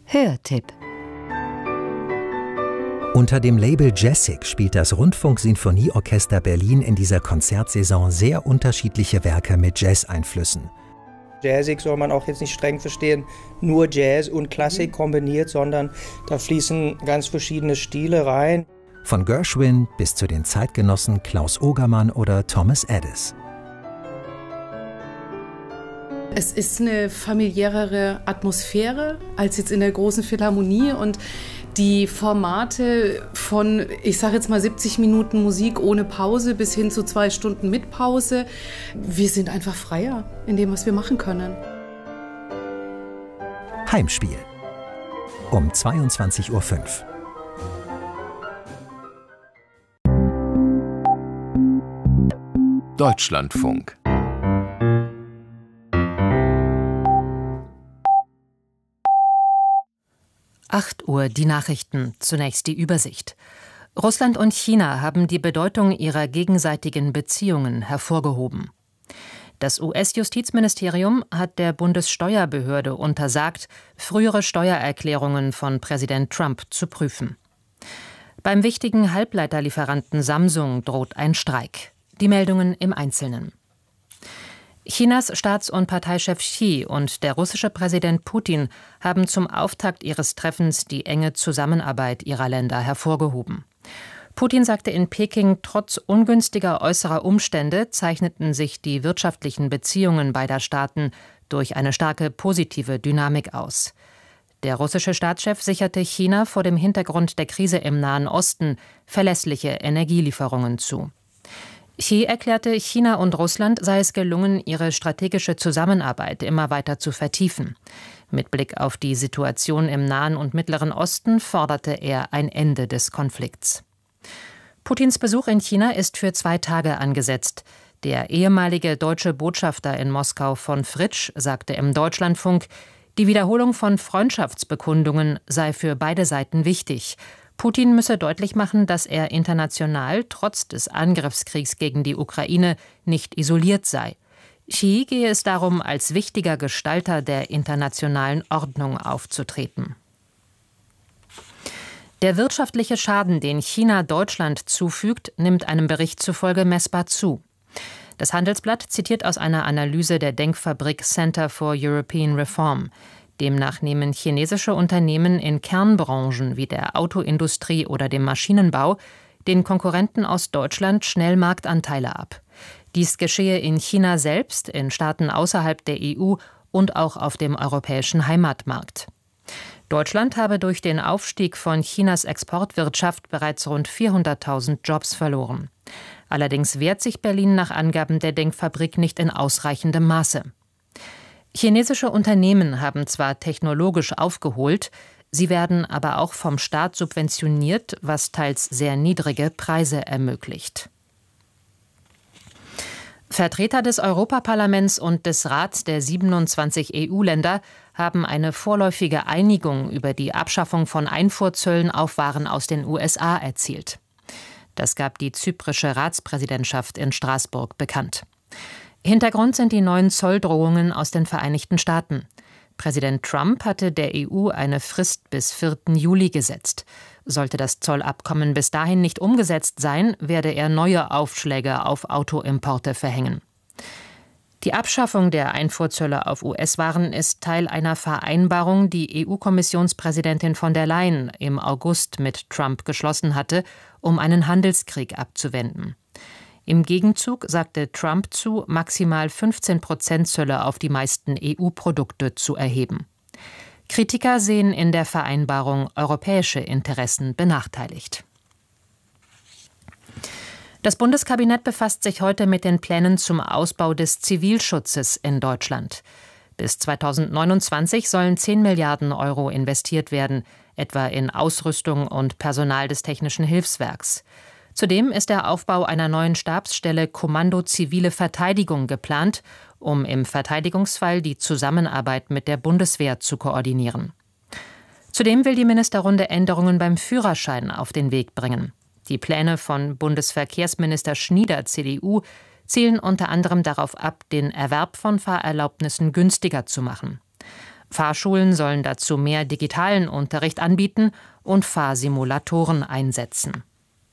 Hörtipp. Unter dem Label Jazzic spielt das Rundfunk-Sinfonieorchester Berlin in dieser Konzertsaison sehr unterschiedliche Werke mit Jazz-Einflüssen. Jazzig soll man auch jetzt nicht streng verstehen, nur Jazz und Klassik kombiniert, sondern da fließen ganz verschiedene Stile rein. Von Gershwin bis zu den Zeitgenossen Klaus Ogermann oder Thomas Edis. Es ist eine familiärere Atmosphäre als jetzt in der großen Philharmonie und die Formate von, ich sage jetzt mal 70 Minuten Musik ohne Pause bis hin zu 2 Stunden mit Pause. Wir sind einfach freier in dem, was wir machen können. Heimspiel um 22:05 Uhr. Deutschlandfunk. Uhr, die Nachrichten. Zunächst die Übersicht. Russland und China haben die Bedeutung ihrer gegenseitigen Beziehungen hervorgehoben. Das US-Justizministerium hat der Bundessteuerbehörde untersagt, frühere Steuererklärungen von Präsident Trump zu prüfen. Beim wichtigen Halbleiterlieferanten Samsung droht ein Streik. Die Meldungen im Einzelnen. Chinas Staats- und Parteichef Xi und der russische Präsident Putin haben zum Auftakt ihres Treffens die enge Zusammenarbeit ihrer Länder hervorgehoben. Putin sagte in Peking, trotz ungünstiger äußerer Umstände zeichneten sich die wirtschaftlichen Beziehungen beider Staaten durch eine starke positive Dynamik aus. Der russische Staatschef sicherte China vor dem Hintergrund der Krise im Nahen Osten verlässliche Energielieferungen zu. Xi erklärte, China und Russland sei es gelungen, ihre strategische Zusammenarbeit immer weiter zu vertiefen. Mit Blick auf die Situation im Nahen und Mittleren Osten forderte er ein Ende des Konflikts. Putins Besuch in China ist für 2 Tage angesetzt. Der ehemalige deutsche Botschafter in Moskau von Fritsch sagte im Deutschlandfunk, die Wiederholung von Freundschaftsbekundungen sei für beide Seiten wichtig. Putin müsse deutlich machen, dass er international trotz des Angriffskriegs gegen die Ukraine nicht isoliert sei. Xi gehe es darum, als wichtiger Gestalter der internationalen Ordnung aufzutreten. Der wirtschaftliche Schaden, den China Deutschland zufügt, nimmt einem Bericht zufolge messbar zu. Das Handelsblatt zitiert aus einer Analyse der Denkfabrik Center for European Reform. Demnach nehmen chinesische Unternehmen in Kernbranchen wie der Autoindustrie oder dem Maschinenbau den Konkurrenten aus Deutschland schnell Marktanteile ab. Dies geschehe in China selbst, in Staaten außerhalb der EU und auch auf dem europäischen Heimatmarkt. Deutschland habe durch den Aufstieg von Chinas Exportwirtschaft bereits rund 400.000 Jobs verloren. Allerdings wehrt sich Berlin nach Angaben der Denkfabrik nicht in ausreichendem Maße. Chinesische Unternehmen haben zwar technologisch aufgeholt, sie werden aber auch vom Staat subventioniert, was teils sehr niedrige Preise ermöglicht. Vertreter des Europaparlaments und des Rats der 27 EU-Länder haben eine vorläufige Einigung über die Abschaffung von Einfuhrzöllen auf Waren aus den USA erzielt. Das gab die zyprische Ratspräsidentschaft in Straßburg bekannt. Hintergrund sind die neuen Zolldrohungen aus den Vereinigten Staaten. Präsident Trump hatte der EU eine Frist bis 4. Juli gesetzt. Sollte das Zollabkommen bis dahin nicht umgesetzt sein, werde er neue Aufschläge auf Autoimporte verhängen. Die Abschaffung der Einfuhrzölle auf US-Waren ist Teil einer Vereinbarung, die EU-Kommissionspräsidentin von der Leyen im August mit Trump geschlossen hatte, um einen Handelskrieg abzuwenden. Im Gegenzug sagte Trump zu, maximal 15% Zölle auf die meisten EU-Produkte zu erheben. Kritiker sehen in der Vereinbarung europäische Interessen benachteiligt. Das Bundeskabinett befasst sich heute mit den Plänen zum Ausbau des Zivilschutzes in Deutschland. Bis 2029 sollen 10 Milliarden Euro investiert werden, etwa in Ausrüstung und Personal des Technischen Hilfswerks. Zudem ist der Aufbau einer neuen Stabsstelle Kommando Zivile Verteidigung geplant, um im Verteidigungsfall die Zusammenarbeit mit der Bundeswehr zu koordinieren. Zudem will die Ministerrunde Änderungen beim Führerschein auf den Weg bringen. Die Pläne von Bundesverkehrsminister Schnieder, CDU, zielen unter anderem darauf ab, den Erwerb von Fahrerlaubnissen günstiger zu machen. Fahrschulen sollen dazu mehr digitalen Unterricht anbieten und Fahrsimulatoren einsetzen.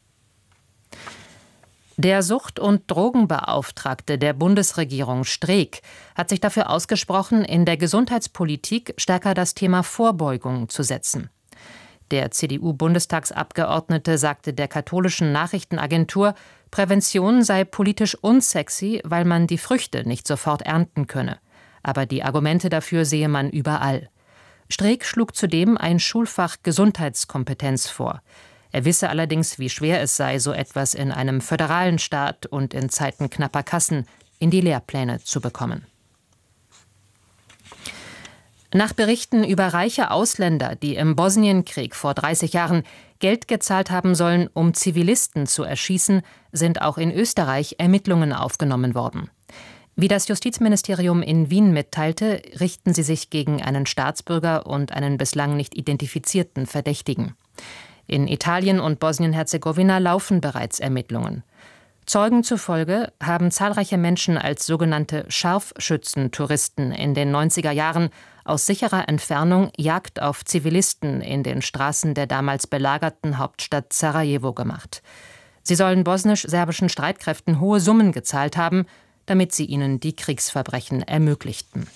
Der Sucht- und Drogenbeauftragte der Bundesregierung, Streeck, hat sich dafür ausgesprochen, in der Gesundheitspolitik stärker das Thema Vorbeugung zu setzen. Der CDU-Bundestagsabgeordnete sagte der katholischen Nachrichtenagentur, Prävention sei politisch unsexy, weil man die Früchte nicht sofort ernten könne. Aber die Argumente dafür sehe man überall. Streeck schlug zudem ein Schulfach Gesundheitskompetenz vor. Er wisse allerdings, wie schwer es sei, so etwas in einem föderalen Staat und in Zeiten knapper Kassen in die Lehrpläne zu bekommen. Nach Berichten über reiche Ausländer, die im Bosnienkrieg vor 30 Jahren Geld gezahlt haben sollen, um Zivilisten zu erschießen, sind auch in Österreich Ermittlungen aufgenommen worden. Wie das Justizministerium in Wien mitteilte, richten sie sich gegen einen Staatsbürger und einen bislang nicht identifizierten Verdächtigen. In Italien und Bosnien-Herzegowina laufen bereits Ermittlungen. Zeugen zufolge haben zahlreiche Menschen als sogenannte Scharfschützen-Touristen in den 90er Jahren aus sicherer Entfernung Jagd auf Zivilisten in den Straßen der damals belagerten Hauptstadt Sarajevo gemacht. Sie sollen bosnisch-serbischen Streitkräften hohe Summen gezahlt haben, damit sie ihnen die Kriegsverbrechen ermöglichten.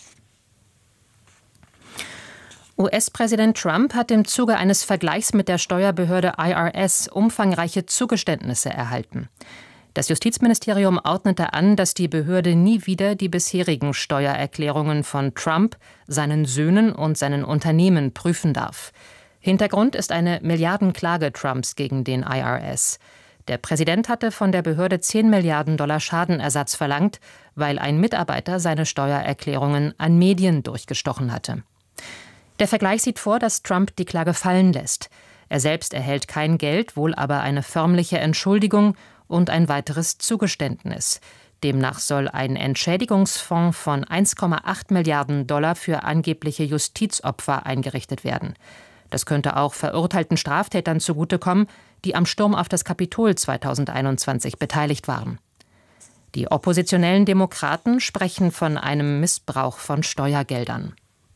US-Präsident Trump hat im Zuge eines Vergleichs mit der Steuerbehörde IRS umfangreiche Zugeständnisse erhalten. Das Justizministerium ordnete an, dass die Behörde nie wieder die bisherigen Steuererklärungen von Trump, seinen Söhnen und seinen Unternehmen prüfen darf. Hintergrund ist eine Milliardenklage Trumps gegen den IRS. Der Präsident hatte von der Behörde $10 Milliarden Schadenersatz verlangt, weil ein Mitarbeiter seine Steuererklärungen an Medien durchgestochen hatte. Der Vergleich sieht vor, dass Trump die Klage fallen lässt. Er selbst erhält kein Geld, wohl aber eine förmliche Entschuldigung und ein weiteres Zugeständnis. Demnach soll ein Entschädigungsfonds von $1,8 Milliarden für angebliche Justizopfer eingerichtet werden. Das könnte auch verurteilten Straftätern zugutekommen, die am Sturm auf das Kapitol 2021 beteiligt waren. Die oppositionellen Demokraten sprechen von einem Missbrauch von Steuergeldern.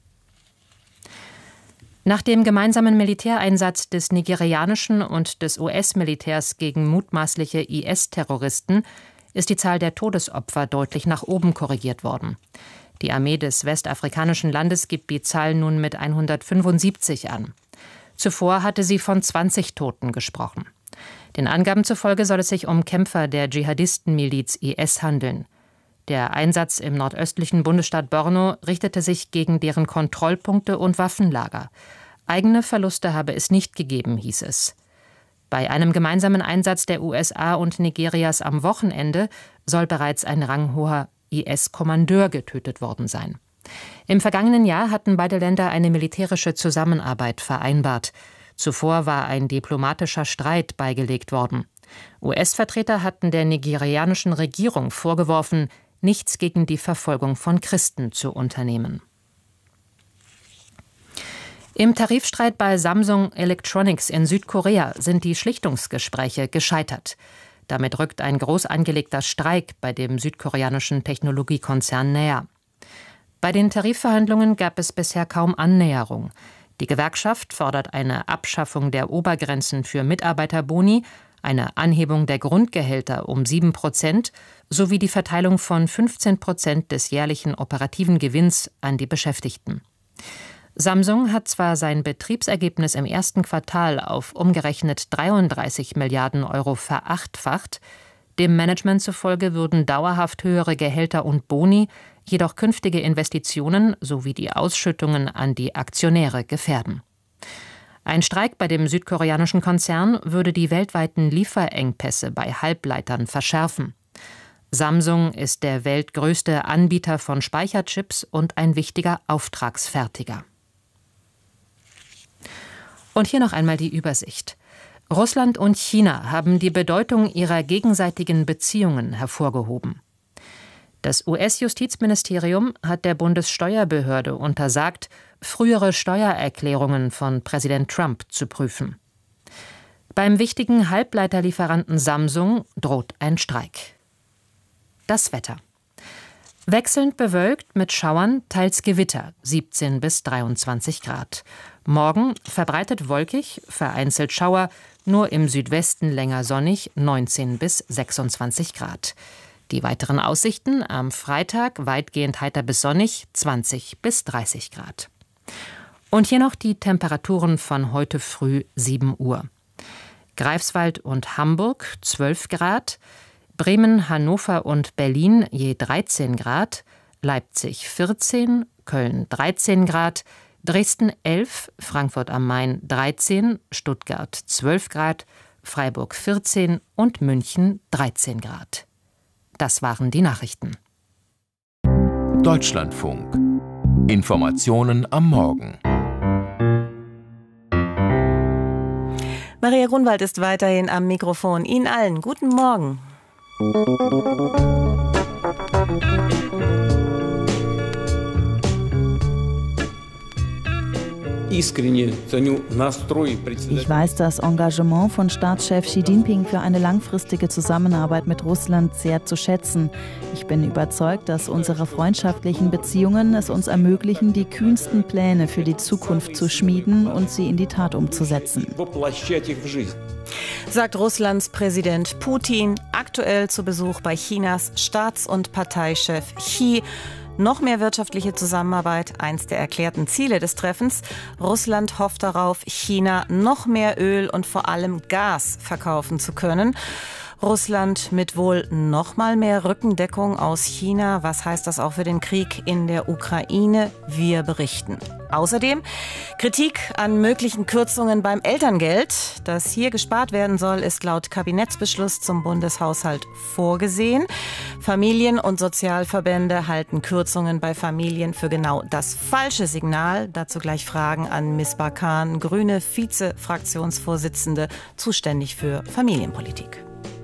Nach dem gemeinsamen Militäreinsatz des nigerianischen und des US-Militärs gegen mutmaßliche IS-Terroristen ist die Zahl der Todesopfer deutlich nach oben korrigiert worden. Die Armee des westafrikanischen Landes gibt die Zahl nun mit 175 an. Zuvor hatte sie von 20 Toten gesprochen. Den Angaben zufolge soll es sich um Kämpfer der Dschihadistenmiliz IS handeln. Der Einsatz im nordöstlichen Bundesstaat Borno richtete sich gegen deren Kontrollpunkte und Waffenlager. Eigene Verluste habe es nicht gegeben, hieß es. Bei einem gemeinsamen Einsatz der USA und Nigerias am Wochenende soll bereits ein ranghoher IS-Kommandeur getötet worden sein. Im vergangenen Jahr hatten beide Länder eine militärische Zusammenarbeit vereinbart. Zuvor war ein diplomatischer Streit beigelegt worden. US-Vertreter hatten der nigerianischen Regierung vorgeworfen, nichts gegen die Verfolgung von Christen zu unternehmen. Im Tarifstreit bei Samsung Electronics in Südkorea sind die Schlichtungsgespräche gescheitert. Damit rückt ein groß angelegter Streik bei dem südkoreanischen Technologiekonzern näher. Bei den Tarifverhandlungen gab es bisher kaum Annäherung. Die Gewerkschaft fordert eine Abschaffung der Obergrenzen für Mitarbeiterboni, eine Anhebung der Grundgehälter um 7% sowie die Verteilung von 15% des jährlichen operativen Gewinns an die Beschäftigten. Samsung hat zwar sein Betriebsergebnis im ersten Quartal auf umgerechnet 33 Milliarden Euro verachtfacht, dem Management zufolge würden dauerhaft höhere Gehälter und Boni jedoch künftige Investitionen sowie die Ausschüttungen an die Aktionäre gefährden. Ein Streik bei dem südkoreanischen Konzern würde die weltweiten Lieferengpässe bei Halbleitern verschärfen. Samsung ist der weltgrößte Anbieter von Speicherchips und ein wichtiger Auftragsfertiger. Und hier noch einmal die Übersicht. Russland und China haben die Bedeutung ihrer gegenseitigen Beziehungen hervorgehoben. Das US-Justizministerium hat der Bundessteuerbehörde untersagt, frühere Steuererklärungen von Präsident Trump zu prüfen. Beim wichtigen Halbleiterlieferanten Samsung droht ein Streik. Das Wetter. Wechselnd bewölkt mit Schauern, teils Gewitter, 17 bis 23 Grad. Morgen verbreitet wolkig, vereinzelt Schauer, nur im Südwesten länger sonnig, 19 bis 26 Grad. Die weiteren Aussichten: am Freitag weitgehend heiter bis sonnig, 20 bis 30 Grad. Und hier noch die Temperaturen von heute früh 7 Uhr. Greifswald und Hamburg 12 Grad, Bremen, Hannover und Berlin je 13 Grad, Leipzig 14, Köln 13 Grad, Dresden 11, Frankfurt am Main 13, Stuttgart 12 Grad, Freiburg 14 und München 13 Grad. Das waren die Nachrichten. Deutschlandfunk. Informationen am Morgen. Maria Grunwald ist weiterhin am Mikrofon. Ihnen allen guten Morgen. Ich weiß das Engagement von Staatschef Xi Jinping für eine langfristige Zusammenarbeit mit Russland sehr zu schätzen. Ich bin überzeugt, dass unsere freundschaftlichen Beziehungen es uns ermöglichen, die kühnsten Pläne für die Zukunft zu schmieden und sie in die Tat umzusetzen. Sagt Russlands Präsident Putin, aktuell zu Besuch bei Chinas Staats- und Parteichef Xi. Noch mehr wirtschaftliche Zusammenarbeit, eins der erklärten Ziele des Treffens. Russland hofft darauf, China noch mehr Öl und vor allem Gas verkaufen zu können. Russland mit wohl noch mal mehr Rückendeckung aus China. Was heißt das auch für den Krieg in der Ukraine? Wir berichten. Außerdem Kritik an möglichen Kürzungen beim Elterngeld. Das hier gespart werden soll, ist laut Kabinettsbeschluss zum Bundeshaushalt vorgesehen. Familien- und Sozialverbände halten Kürzungen bei Familien für genau das falsche Signal. Dazu gleich Fragen an Miss Bakan, grüne Vize-Fraktionsvorsitzende, zuständig für Familienpolitik.